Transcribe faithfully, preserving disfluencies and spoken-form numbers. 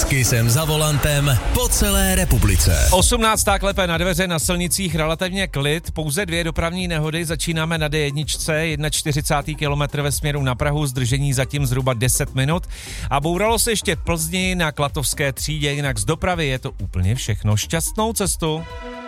Kissem za volantem po celé republice. osmnáctá klepe na dveře, na silnicích relativně klid, pouze dvě dopravní nehody, začínáme na D jedna, čtyřicátý kilometr ve směru na Prahu, zdržení zatím zhruba deset minut a bouralo se ještě v Plzni na Klatovské třídě, jinak z dopravy je to úplně všechno. Šťastnou cestu.